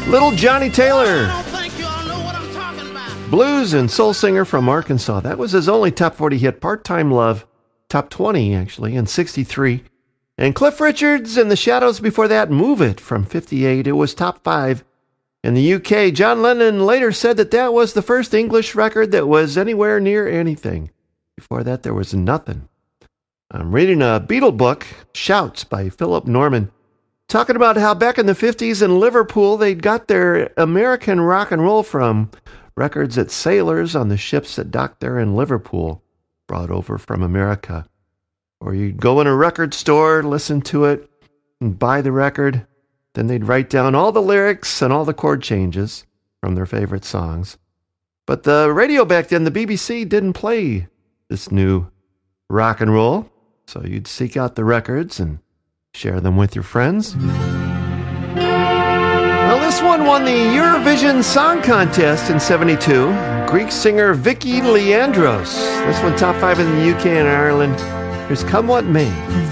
Little Johnny Taylor, I don't think you all know what I'm talking about. blues and soul singer from Arkansas. That was his only top 40 hit, Part-Time Love, top 20 actually, in 63. And Cliff Richards and the Shadows before that, Move It, from 58. It was top 5 in the UK. John Lennon later said that that was the first English record that was anywhere near anything. Before that, there was nothing. I'm reading a Beatle book, Shouts by Philip Norman, talking about how back in the 50s in Liverpool, they got their American rock and roll from records that sailors on the ships that docked there in Liverpool brought over from America. Or you'd go in a record store, listen to it, and buy the record. Then they'd write down all the lyrics and all the chord changes from their favorite songs. But the radio back then, the BBC, didn't play this new rock and roll. So you'd seek out the records and share them with your friends. Well, this one won the Eurovision Song Contest in 72. Greek singer Vicky Leandros. This one top 5 in the UK and Ireland. Here's Come What May.